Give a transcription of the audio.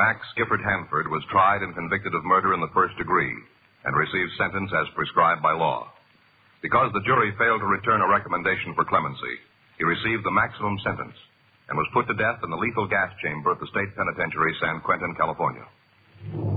Max Gifford Hanford was tried and convicted of murder in the first degree and received sentence as prescribed by law. Because the jury failed to return a recommendation for clemency, he received the maximum sentence and was put to death in the lethal gas chamber at the State Penitentiary, San Quentin, California.